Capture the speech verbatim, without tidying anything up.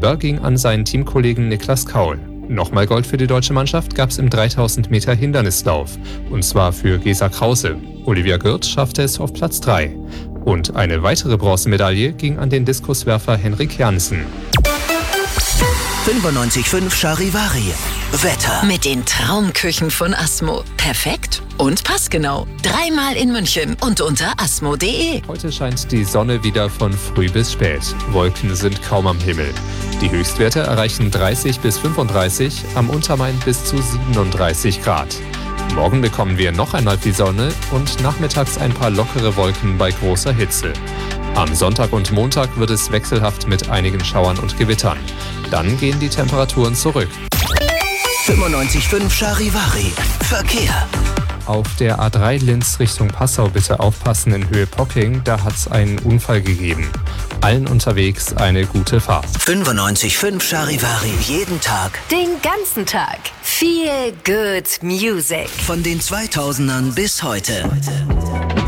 Silber ging an seinen Teamkollegen Niklas Kaul. Nochmal Gold für die deutsche Mannschaft gab es im dreitausend Meter Hindernislauf. Und zwar für Gesa Krause. Olivia Gürt schaffte es auf Platz drei. Und eine weitere Bronzemedaille ging an den Diskuswerfer Henrik Jansen. fünfundneunzig Komma fünf Charivari. Wetter. Mit den Traumküchen von Asmo. Perfekt und passgenau. Dreimal in München und unter asmo punkt de. Heute scheint die Sonne wieder von früh bis spät. Wolken sind kaum am Himmel. Die Höchstwerte erreichen dreißig bis fünfunddreißig, am Untermain bis zu siebenunddreißig Grad. Morgen bekommen wir noch einmal die Sonne und nachmittags ein paar lockere Wolken bei großer Hitze. Am Sonntag und Montag wird es wechselhaft mit einigen Schauern und Gewittern. Dann gehen die Temperaturen zurück. fünfundneunzig Komma fünf Charivari. Verkehr. Auf der A drei Linz Richtung Passau bitte aufpassen in Höhe Pocking, da hat es einen Unfall gegeben. Allen unterwegs eine gute Fahrt. fünfundneunzig Komma fünf Charivari. Jeden Tag. Den ganzen Tag. Feel good music. Von den zweitausendern bis heute.